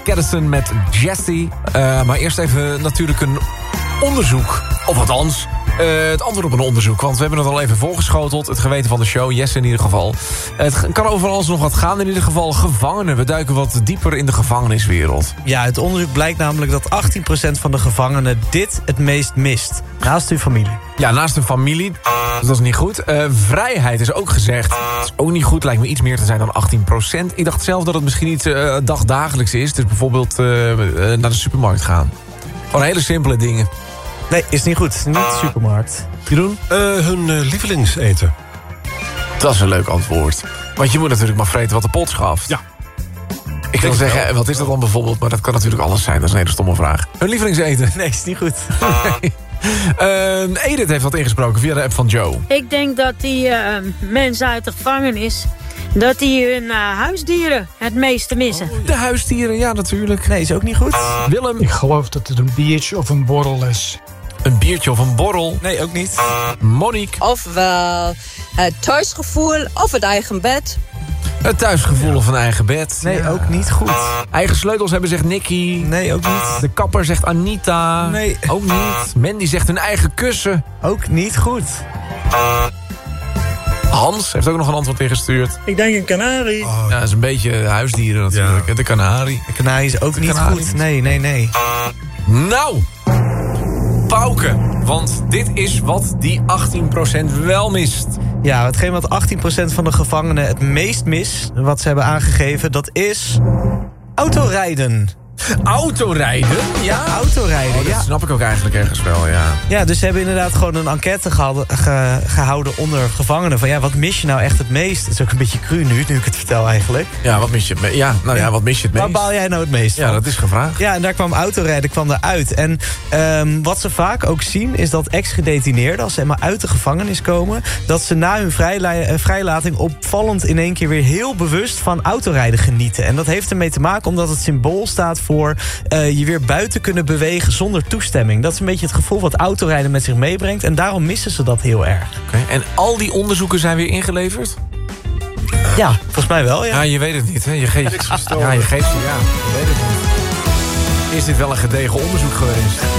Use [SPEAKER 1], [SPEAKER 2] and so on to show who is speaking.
[SPEAKER 1] Caddison met Jesse. Maar eerst even natuurlijk een onderzoek. Of althans, het antwoord op een onderzoek. Want we hebben het al even voorgeschoteld. Het geweten van de show, Jesse in ieder geval. Het kan over alles nog wat gaan. In ieder geval gevangenen. We duiken wat dieper in de gevangeniswereld.
[SPEAKER 2] Ja, het onderzoek blijkt namelijk dat 18% van de gevangenen dit het meest mist. Naast hun familie.
[SPEAKER 1] Ja, naast hun familie. Dus dat is niet goed. Vrijheid is ook gezegd. Dat is ook niet goed. Lijkt me iets meer te zijn dan 18%. Ik dacht zelf dat het misschien iets dagdagelijks is. Dus bijvoorbeeld naar de supermarkt gaan. Gewoon hele simpele dingen.
[SPEAKER 2] Nee, is niet goed. Niet de supermarkt.
[SPEAKER 1] Jeroen?
[SPEAKER 3] Hun lievelingseten.
[SPEAKER 1] Dat is een leuk antwoord. Want je moet natuurlijk maar vreten wat de pot schaft.
[SPEAKER 3] Ja.
[SPEAKER 1] Ik wil zeggen, wat is dat dan bijvoorbeeld? Maar dat kan natuurlijk alles zijn. Dat is een hele stomme vraag. Hun lievelingseten?
[SPEAKER 2] Nee, is niet goed.
[SPEAKER 1] Nee. Edith heeft wat ingesproken via de app van Joe.
[SPEAKER 4] Ik denk dat die mensen uit de gevangenis... dat die hun huisdieren het meeste missen.
[SPEAKER 1] De huisdieren, ja natuurlijk.
[SPEAKER 2] Nee, is ook niet goed.
[SPEAKER 1] Willem?
[SPEAKER 5] Ik geloof dat het een biertje of een borrel is.
[SPEAKER 1] Een biertje of een borrel?
[SPEAKER 2] Nee, ook niet.
[SPEAKER 1] Monique?
[SPEAKER 6] Ofwel het thuisgevoel of het eigen bed.
[SPEAKER 1] Het thuisgevoel of een eigen bed?
[SPEAKER 2] Nee, ook niet goed.
[SPEAKER 1] Eigen sleutels hebben, zegt Nicky.
[SPEAKER 2] Nee, ook niet.
[SPEAKER 1] De kapper zegt Anita.
[SPEAKER 2] Nee.
[SPEAKER 1] Ook niet. Mandy zegt hun eigen kussen.
[SPEAKER 2] Ook niet goed.
[SPEAKER 1] Hans heeft ook nog een antwoord ingestuurd.
[SPEAKER 7] Ik denk een kanarie.
[SPEAKER 1] Ja, dat is een beetje huisdieren natuurlijk. Ja. De kanarie.
[SPEAKER 2] De kanarie is ook niet goed. Nee.
[SPEAKER 1] Nou, Pauke. Want dit is wat die 18% wel mist.
[SPEAKER 2] Ja, hetgeen wat 18% van de gevangenen het meest mist... wat ze hebben aangegeven, dat is... autorijden.
[SPEAKER 1] Autorijden?
[SPEAKER 2] Ja, autorijden.
[SPEAKER 1] Oh, dat snap ik ook eigenlijk ergens wel, ja.
[SPEAKER 2] Ja, dus ze hebben inderdaad gewoon een enquête gehouden onder gevangenen. Van ja, wat mis je nou echt het meest? Het is ook een beetje cru nu ik het vertel eigenlijk.
[SPEAKER 1] Ja, wat mis je het meest? Wat mis je het meest?
[SPEAKER 2] Waar baal jij nou het meest van?
[SPEAKER 1] Ja, dat is gevraagd.
[SPEAKER 2] Ja, en daar kwam autorijden eruit. En wat ze vaak ook zien is dat ex-gedetineerden... als ze helemaal uit de gevangenis komen... dat ze na hun vrijlating opvallend in één keer weer heel bewust van autorijden genieten. En dat heeft ermee te maken omdat het symbool staat voor je weer buiten kunnen bewegen zonder toestemming. Dat is een beetje het gevoel wat autorijden met zich meebrengt. En daarom missen ze dat heel erg.
[SPEAKER 1] Okay. En al die onderzoeken zijn weer ingeleverd?
[SPEAKER 2] Ja, volgens mij wel, ja.
[SPEAKER 1] Ja, je weet het niet, hè? Je geeft ze, ja. Je weet het niet. Is dit wel een gedegen onderzoek geweest?